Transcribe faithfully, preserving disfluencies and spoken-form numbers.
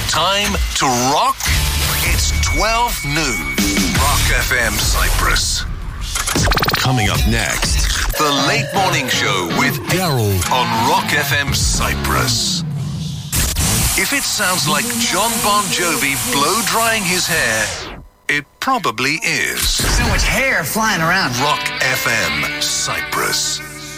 Time to rock? It's twelve noon. Rock F M Cyprus. Coming up next, the Late Morning Show with Daryl on Rock F M Cyprus. If it sounds like John Bon Jovi blow-drying his hair, it probably is. So much hair flying around. Rock F M Cyprus.